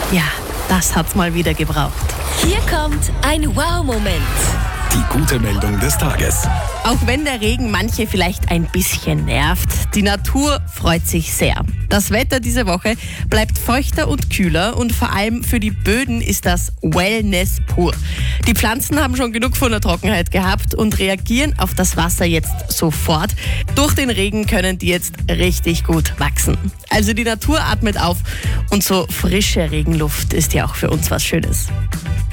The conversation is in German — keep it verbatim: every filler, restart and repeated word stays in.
Ja, das hat's mal wieder gebraucht. Hier kommt ein Wow-Moment. Die gute Meldung des Tages. Auch wenn der Regen manche vielleicht ein bisschen nervt, die Natur freut sich sehr. Das Wetter diese Woche bleibt feuchter und kühler und vor allem für die Böden ist das Wellness pur. Die Pflanzen haben schon genug von der Trockenheit gehabt und reagieren auf das Wasser jetzt sofort. Durch den Regen können die jetzt richtig gut wachsen. Also die Natur atmet auf und so frische Regenluft ist ja auch für uns was Schönes.